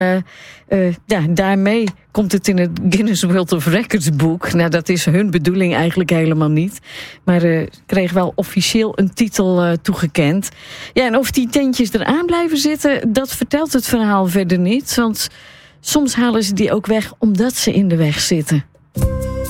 Daarmee komt het in het Guinness World of Records boek. Nou, dat is hun bedoeling eigenlijk helemaal niet. Maar kreeg wel officieel een titel toegekend. Ja, en of die tentjes eraan blijven zitten, dat vertelt het verhaal verder niet. Want soms halen ze die ook weg omdat ze in de weg zitten.